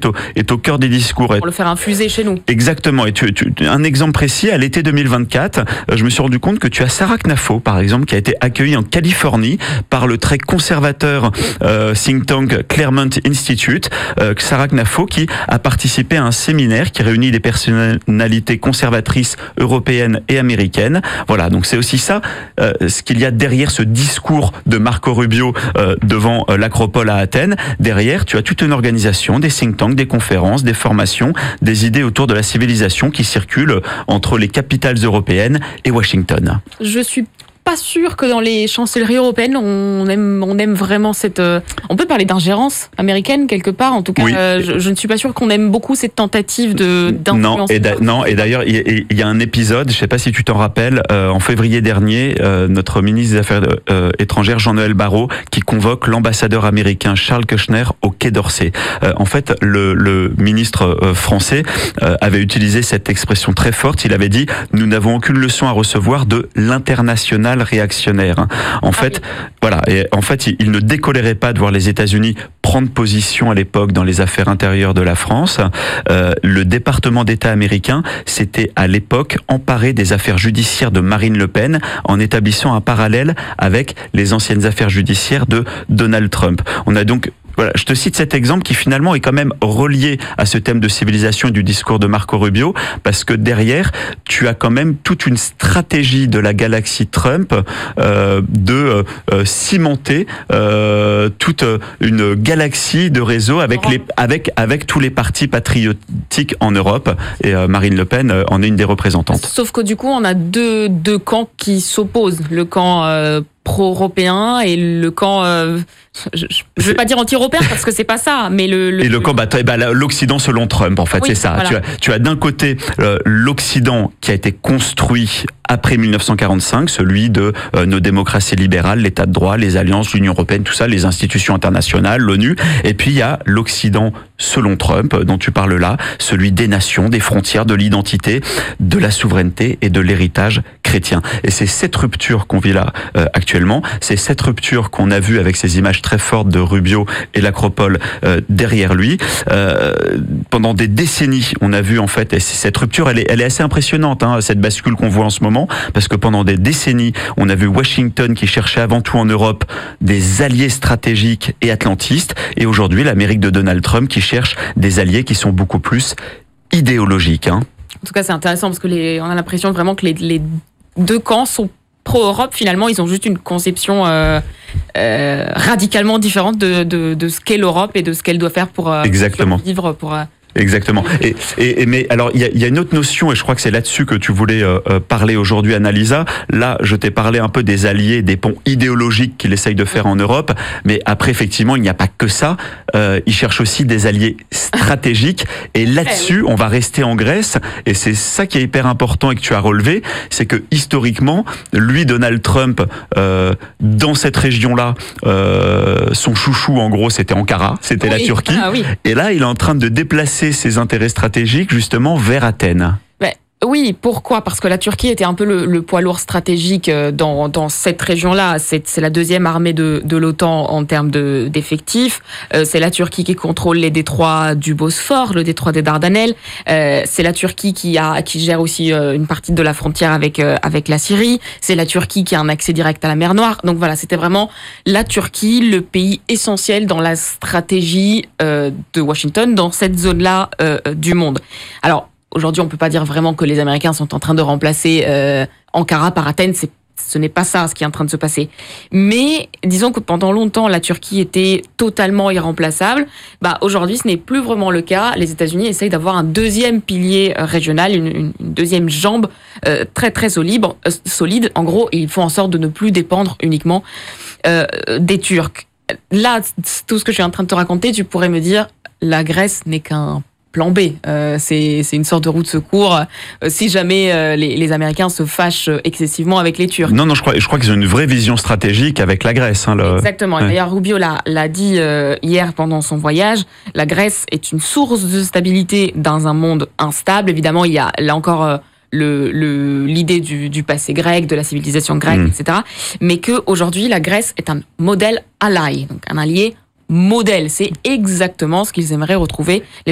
est au cœur des discours. Pour le faire infuser chez nous. Exactement. Et un exemple précis, à l'été 2024, je me suis rendu compte que tu as Sarah Knafo, par exemple, qui a été accueillie en Californie par le très conservateur think tank Claremont Institute. Sarah Knafo qui a participé à un séminaire qui réunit des personnalités conservatrices européennes et américaines. Voilà, donc c'est aussi ça, ce qu'il y a derrière ce discours de Marco Rubio devant l'Acropole à Athènes. Derrière, tu as toute une organisation, des think tanks, des conférences, des formations, des idées autour de la civilisation qui circulent entre les capitales européennes et Washington. Je suis pas sûr que dans les chancelleries européennes, on aime vraiment cette... on peut parler d'ingérence américaine quelque part, en tout cas, oui. Je ne suis pas sûr qu'on aime beaucoup cette tentative d'influence. Non, et d'ailleurs, il y a un épisode, je ne sais pas si tu t'en rappelles, en février dernier, notre ministre des Affaires étrangères, Jean-Noël Barrot, qui convoque l'ambassadeur américain Charles Kushner au Quai d'Orsay. En fait, le ministre français avait utilisé cette expression très forte, il avait dit « Nous n'avons aucune leçon à recevoir de l'international réactionnaire. » En fait, voilà. Et en fait, il ne décolérait pas de voir les États-Unis prendre position à l'époque dans les affaires intérieures de la France. Le département d'État américain s'était à l'époque emparé des affaires judiciaires de Marine Le Pen en établissant un parallèle avec les anciennes affaires judiciaires de Donald Trump. On a donc Voilà, je te cite cet exemple qui finalement est quand même relié à ce thème de civilisation et du discours de Marco Rubio, parce que derrière, tu as quand même toute une stratégie de la galaxie Trump de cimenter toute une galaxie de réseaux avec tous les partis patriotiques en Europe, et Marine Le Pen en est une des représentantes. Sauf que du coup, on a deux camps qui s'opposent, le camp pro-européen et le camp, je vais pas dire anti-européen parce que c'est pas ça, mais le camp, l'Occident selon Trump, en fait, oui, c'est ça. Voilà. Tu as d'un côté l'Occident qui a été construit après 1945, celui de nos démocraties libérales, l'état de droit, les alliances, l'Union européenne, tout ça, les institutions internationales, l'ONU. Et puis il y a l'Occident selon Trump, dont tu parles là, celui des nations, des frontières, de l'identité, de la souveraineté et de l'héritage chrétien. Et c'est cette rupture qu'on vit là actuellement, c'est cette rupture qu'on a vue avec ces images très fortes de Rubio et l'Acropole derrière lui. Pendant des décennies, on a vu en fait, et cette rupture, elle est assez impressionnante, hein, cette bascule qu'on voit en ce moment, parce que pendant des décennies, on a vu Washington qui cherchait avant tout en Europe des alliés stratégiques et atlantistes, et aujourd'hui l'Amérique de Donald Trump qui cherche des alliés qui sont beaucoup plus idéologiques. Hein. En tout cas, c'est intéressant parce que on a l'impression vraiment que les deux camps sont pro-Europe. Finalement, ils ont juste une conception radicalement différente de ce qu'est l'Europe et de ce qu'elle doit faire pour vivre, pour... Exactement. Mais alors, il y a une autre notion, et je crois que c'est là-dessus que tu voulais parler aujourd'hui, Annalisa. Là, je t'ai parlé un peu des alliés, des ponts idéologiques qu'il essaye de faire en Europe, mais après, effectivement, il n'y a pas que ça. Il cherche aussi des alliés stratégiques, et là-dessus, on va rester en Grèce, et c'est ça qui est hyper important et que tu as relevé, c'est que historiquement, lui, Donald Trump, dans cette région-là, son chouchou, en gros, c'était Ankara, c'était la Turquie, et là, il est en train de déplacer ses intérêts stratégiques justement vers Athènes. Oui, pourquoi ? Parce que la Turquie était un peu le poids lourd stratégique dans cette région-là. C'est la deuxième armée de l'OTAN en termes d'effectifs. C'est la Turquie qui contrôle les détroits du Bosphore, le détroit des Dardanelles. C'est la Turquie qui gère aussi une partie de la frontière avec la Syrie. C'est la Turquie qui a un accès direct à la mer Noire. Donc voilà, c'était vraiment la Turquie, le pays essentiel dans la stratégie de Washington dans cette zone-là du monde. Alors, aujourd'hui, on peut pas dire vraiment que les Américains sont en train de remplacer Ankara par Athènes. Ce n'est pas ça ce qui est en train de se passer. Mais disons que pendant longtemps, la Turquie était totalement irremplaçable. Aujourd'hui, ce n'est plus vraiment le cas. Les États-Unis essayent d'avoir un deuxième pilier régional, une deuxième jambe très très solide. En gros, ils font en sorte de ne plus dépendre uniquement des Turcs. Là, tout ce que je suis en train de te raconter, tu pourrais me dire, la Grèce n'est qu'un plan B, c'est une sorte de roue de secours si jamais les Américains se fâchent excessivement avec les Turcs. Non, je crois qu'ils ont une vraie vision stratégique avec la Grèce. Hein, Exactement. Ouais. D'ailleurs, Rubio l'a dit hier pendant son voyage, la Grèce est une source de stabilité dans un monde instable. Évidemment, il y a là encore l'idée du passé grec, de la civilisation grecque, etc. Mais qu'aujourd'hui, la Grèce est un modèle ally, donc un allié modèle. C'est exactement ce qu'ils aimeraient retrouver, les